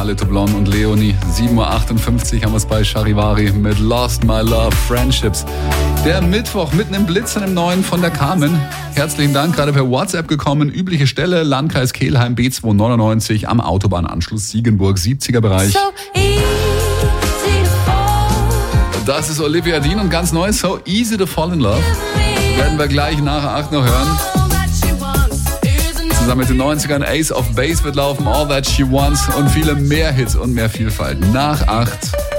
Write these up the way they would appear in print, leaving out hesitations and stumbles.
Little Blonde und Leonie. 7.58 Uhr haben wir es bei Charivari mit Lost My Love Friendships. Der Mittwoch mitten im Blitzern im Neuen von der Carmen. Herzlichen Dank, gerade per WhatsApp gekommen. Übliche Stelle, Landkreis Kelheim, B299 am Autobahnanschluss Siegenburg, 70er Bereich. So easy to fall. Das ist Olivia Dean und ganz neu, So Easy to Fall in Love. Werden wir gleich nach 8 noch hören. Zusammen mit den 90ern Ace of Base wird laufen, All That She Wants und viele mehr Hits und mehr Vielfalt. Nach 8.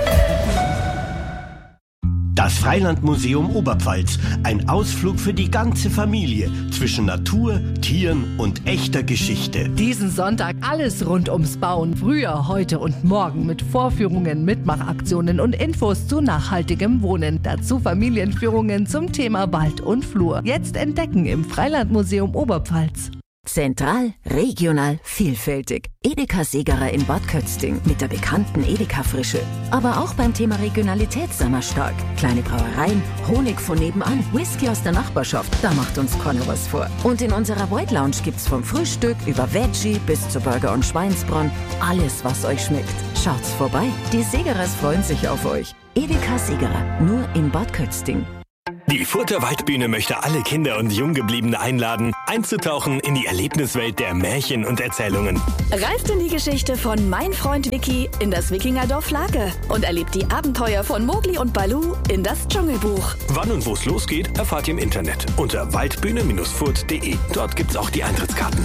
Das Freilandmuseum Oberpfalz. Ein Ausflug für die ganze Familie zwischen Natur, Tieren und echter Geschichte. Diesen Sonntag alles rund ums Bauen. Früher, heute und morgen mit Vorführungen, Mitmachaktionen und Infos zu nachhaltigem Wohnen. Dazu Familienführungen zum Thema Wald und Flur. Jetzt entdecken im Freilandmuseum Oberpfalz. Zentral, regional, vielfältig. Edeka Segerer in Bad Kötzting mit der bekannten Edeka-Frische. Aber auch beim Thema Regionalität sind wir stark. Kleine Brauereien, Honig von nebenan, Whisky aus der Nachbarschaft, da macht uns keiner was vor. Und in unserer White Lounge gibt's vom Frühstück über Veggie bis zu Burger und Schweinsbraten alles, was euch schmeckt. Schaut's vorbei, die Segerers freuen sich auf euch. Edeka Segerer, nur in Bad Kötzting. Die Further Waldbühne möchte alle Kinder und Junggebliebene einladen, einzutauchen in die Erlebniswelt der Märchen und Erzählungen. Reist in die Geschichte von Mein Freund Vicky in das Wikingerdorf Lage und erlebt die Abenteuer von Mowgli und Baloo in das Dschungelbuch. Wann und wo es losgeht, erfahrt ihr im Internet unter waldbühne-furt.de. Dort gibt's auch die Eintrittskarten.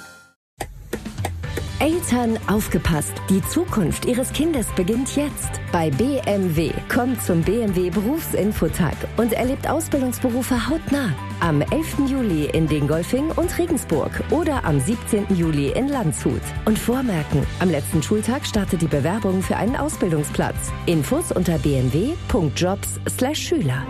Eltern, aufgepasst! Die Zukunft Ihres Kindes beginnt jetzt. Bei BMW. Kommt zum BMW Berufsinfotag und erlebt Ausbildungsberufe hautnah. Am 11. Juli in Dingolfing und Regensburg oder am 17. Juli in Landshut. Und vormerken, am letzten Schultag startet die Bewerbung für einen Ausbildungsplatz. Infos unter bmw.jobs/Schüler.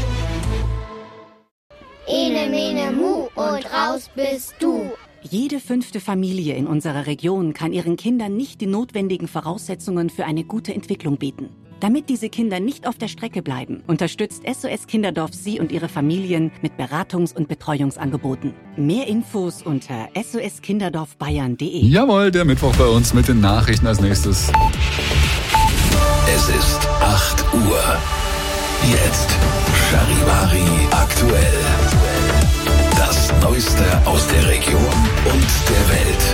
Ene, mene, mu und raus bist du. Jede 5. Familie in unserer Region kann ihren Kindern nicht die notwendigen Voraussetzungen für eine gute Entwicklung bieten. Damit diese Kinder nicht auf der Strecke bleiben, unterstützt SOS Kinderdorf Sie und Ihre Familien mit Beratungs- und Betreuungsangeboten. Mehr Infos unter soskinderdorfbayern.de. Jawohl, der Mittwoch bei uns mit den Nachrichten als nächstes. Es ist 8 Uhr. Jetzt Charivari aktuell. Das Neueste aus der Region und der Welt.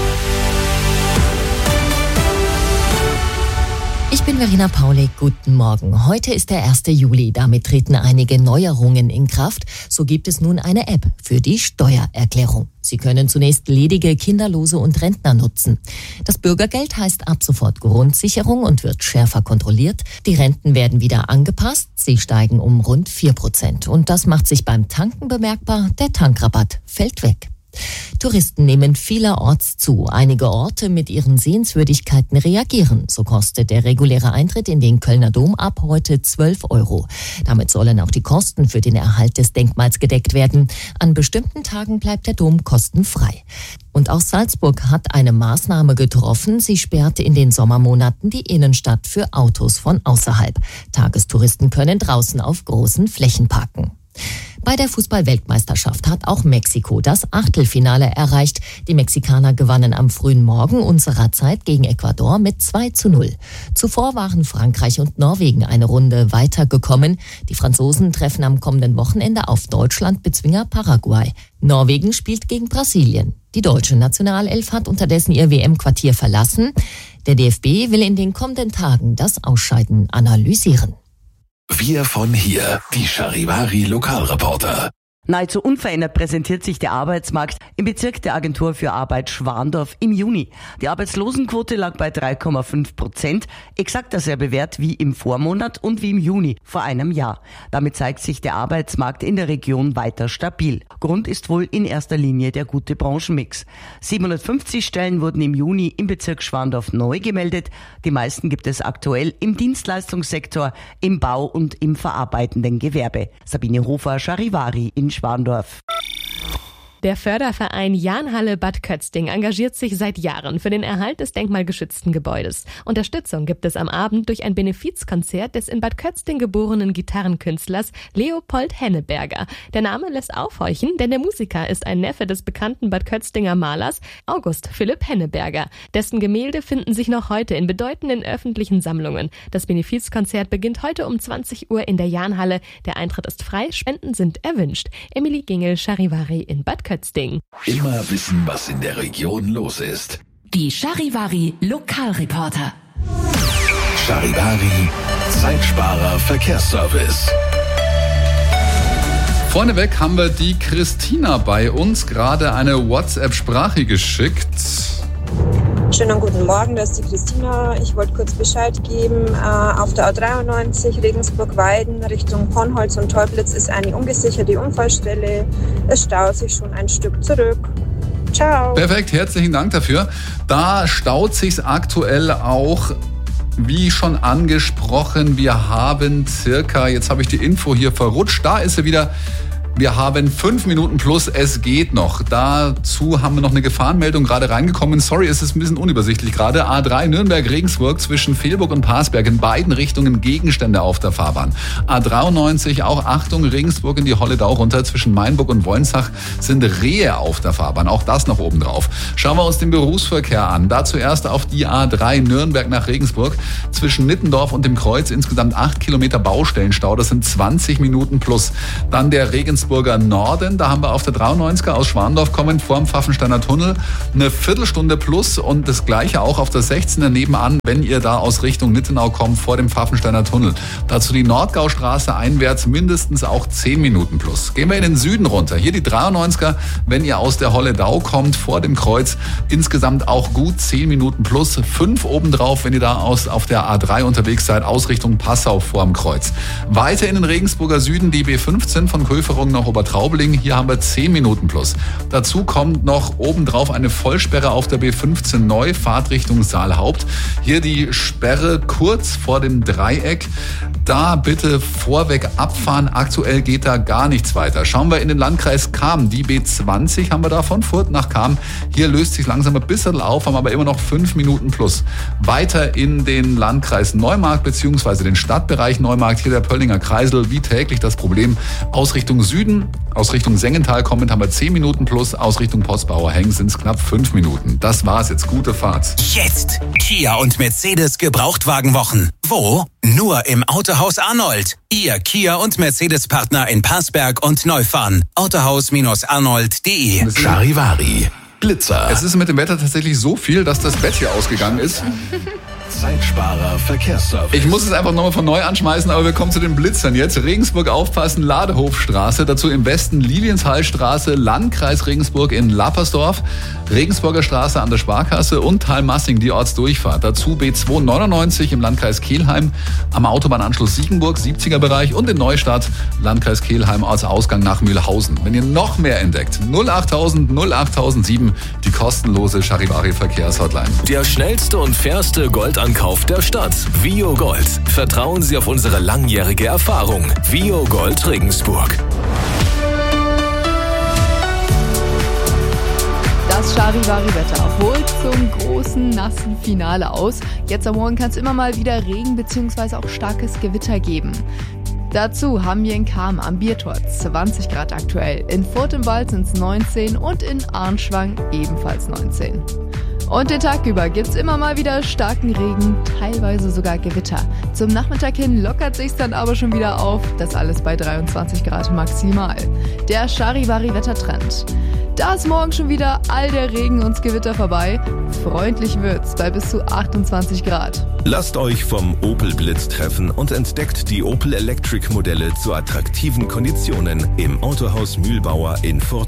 Ich bin Verena Paulik, guten Morgen. Heute ist der 1. Juli, damit treten einige Neuerungen in Kraft. So gibt es nun eine App für die Steuererklärung. Sie können zunächst ledige Kinderlose und Rentner nutzen. Das Bürgergeld heißt ab sofort Grundsicherung und wird schärfer kontrolliert. Die Renten werden wieder angepasst. Sie steigen um rund 4%. Und das macht sich beim Tanken bemerkbar. Der Tankrabatt fällt weg. Touristen nehmen vielerorts zu. Einige Orte mit ihren Sehenswürdigkeiten reagieren. So kostet der reguläre Eintritt in den Kölner Dom ab heute 12 €. Damit sollen auch die Kosten für den Erhalt des Denkmals gedeckt werden. An bestimmten Tagen bleibt der Dom kostenfrei. Und auch Salzburg hat eine Maßnahme getroffen. Sie sperrte in den Sommermonaten die Innenstadt für Autos von außerhalb. Tagestouristen können draußen auf großen Flächen parken. Bei der Fußball-Weltmeisterschaft hat auch Mexiko das Achtelfinale erreicht. Die Mexikaner gewannen am frühen Morgen unserer Zeit gegen Ecuador mit 2:0. Zuvor waren Frankreich und Norwegen eine Runde weitergekommen. Die Franzosen treffen am kommenden Wochenende auf Deutschland-Bezwinger Paraguay. Norwegen spielt gegen Brasilien. Die deutsche Nationalelf hat unterdessen ihr WM-Quartier verlassen. Der DFB will in den kommenden Tagen das Ausscheiden analysieren. Wir von hier, die Charivari Lokalreporter. Nahezu unverändert präsentiert sich der Arbeitsmarkt im Bezirk der Agentur für Arbeit Schwandorf im Juni. Die Arbeitslosenquote lag bei 3,5%, exakt derselbe Wert wie im Vormonat und wie im Juni vor einem Jahr. Damit zeigt sich der Arbeitsmarkt in der Region weiter stabil. Grund ist wohl in erster Linie der gute Branchenmix. 750 Stellen wurden im Juni im Bezirk Schwandorf neu gemeldet. Die meisten gibt es aktuell im Dienstleistungssektor, im Bau und im verarbeitenden Gewerbe. Sabine Hofer, Charivari in Schwandorf. Der Förderverein Jahnhalle Bad Kötzting engagiert sich seit Jahren für den Erhalt des denkmalgeschützten Gebäudes. Unterstützung gibt es am Abend durch ein Benefizkonzert des in Bad Kötzting geborenen Gitarrenkünstlers Leopold Henneberger. Der Name lässt aufhorchen, denn der Musiker ist ein Neffe des bekannten Bad Kötztinger Malers August Philipp Henneberger. Dessen Gemälde finden sich noch heute in bedeutenden öffentlichen Sammlungen. Das Benefizkonzert beginnt heute um 20 Uhr in der Jahnhalle. Der Eintritt ist frei, Spenden sind erwünscht. Emily Gingel, Charivari in Bad Kötzting. Immer wissen, was in der Region los ist. Die Charivari Lokalreporter. Charivari Zeitsparer Verkehrsservice. Vorneweg haben wir die Christina bei uns, gerade eine WhatsApp-Sprache geschickt. Schönen guten Morgen, das ist die Christina. Ich wollte kurz Bescheid geben. Auf der A93 Regensburg-Weiden Richtung Kornholz und Teublitz ist eine ungesicherte Unfallstelle. Es staut sich schon ein Stück zurück. Ciao. Perfekt, herzlichen Dank dafür. Da staut sich's aktuell auch. Wie schon angesprochen, wir haben circa, jetzt habe ich die Info hier verrutscht, da ist sie wieder. Wir haben 5 Minuten plus, es geht noch. Dazu haben wir noch eine Gefahrenmeldung gerade reingekommen. Sorry, es ist ein bisschen unübersichtlich gerade. A3 Nürnberg-Regensburg zwischen Fehlburg und Parsberg in beiden Richtungen Gegenstände auf der Fahrbahn. A93 auch Achtung, Regensburg in die Holledau runter zwischen Mainburg und Wolnsach sind Rehe auf der Fahrbahn. Auch das noch oben drauf. Schauen wir uns den Berufsverkehr an. Da zuerst auf die A3 Nürnberg nach Regensburg zwischen Nittendorf und dem Kreuz insgesamt 8 Kilometer Baustellenstau. Das sind 20 Minuten plus. Dann der Regensburger Norden, da haben wir auf der 93er aus Schwandorf kommend vor dem Pfaffensteiner Tunnel eine Viertelstunde plus und das gleiche auch auf der 16er nebenan, wenn ihr da aus Richtung Nittenau kommt vor dem Pfaffensteiner Tunnel. Dazu die Nordgaustraße einwärts mindestens auch 10 Minuten plus. Gehen wir in den Süden runter. Hier die 93er, wenn ihr aus der Holledau kommt vor dem Kreuz, insgesamt auch gut 10 Minuten plus. 5 obendrauf, wenn ihr da auf der A3 unterwegs seid, aus Richtung Passau vor dem Kreuz. Weiter in den Regensburger Süden die B15 von Köferung nach Obertraubeling. Hier haben wir 10 Minuten plus. Dazu kommt noch obendrauf eine Vollsperre auf der B15 neu, Fahrtrichtung Saalhaupt. Hier die Sperre kurz vor dem Dreieck. Da bitte vorweg abfahren. Aktuell geht da gar nichts weiter. Schauen wir in den Landkreis Cham. Die B20 haben wir da von Furth nach Cham. Hier löst sich langsam ein bisschen auf, haben aber immer noch 5 Minuten plus. Weiter in den Landkreis Neumarkt bzw. den Stadtbereich Neumarkt. Hier der Pöllinger Kreisel. Wie täglich das Problem. Aus Richtung Süden, aus Richtung Sengental kommend haben wir 10 Minuten plus. Aus Richtung Postbauer Heng sind es knapp 5 Minuten. Das war's jetzt. Gute Fahrt. Jetzt Kia und Mercedes Gebrauchtwagenwochen. Wo? Nur im Autohaus Arnold. Ihr Kia und Mercedes Partner in Parsberg und Neufahren. Autohaus-arnold.de. Charivari Blitzer. Es ist mit dem Wetter tatsächlich so viel, dass das Bett hier ausgegangen ist. Zeitsparer Verkehrsservice. Ich muss es einfach nochmal von neu anschmeißen, aber wir kommen zu den Blitzern jetzt. Regensburg aufpassen, Ladehofstraße, dazu im Westen Lilienthal-Straße, Landkreis Regensburg in Lappersdorf, Regensburger Straße an der Sparkasse und Thalmassing, die Ortsdurchfahrt. Dazu B299 im Landkreis Kelheim, am Autobahnanschluss Siegenburg, 70er Bereich und in Neustadt, Landkreis Kelheim, Ortsausgang nach Mühlhausen. Wenn ihr noch mehr entdeckt, 08000 08007, die kostenlose Charivari Verkehrshotline. Der schnellste und fairste Goldankauf der Stadt. Vio Gold. Vertrauen Sie auf unsere langjährige Erfahrung. Vio Gold Regensburg. Das Charivari-Wetter holt zum großen, nassen Finale aus. Jetzt am Morgen kann es immer mal wieder Regen bzw. auch starkes Gewitter geben. Dazu haben wir in Cham am Biertor 20 Grad aktuell. In Furth im Wald sind es 19 und in Arnschwang ebenfalls 19. Und den Tag über gibt's immer mal wieder starken Regen, teilweise sogar Gewitter. Zum Nachmittag hin lockert sich's dann aber schon wieder auf, das alles bei 23 Grad maximal. Der Charivari-Wettertrend. Da ist morgen schon wieder all der Regen und Gewitter vorbei. Freundlich wird's bei bis zu 28 Grad. Lasst euch vom Opel Blitz treffen und entdeckt die Opel Electric Modelle zu attraktiven Konditionen im Autohaus Mühlbauer in Furth.